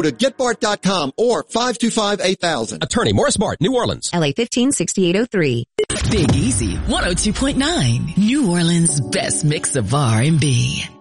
Go to getbart.com or 525-8000. Attorney Morris Bart, New Orleans. LA 156803. Big Easy 102.9. New Orleans' best mix of R&B.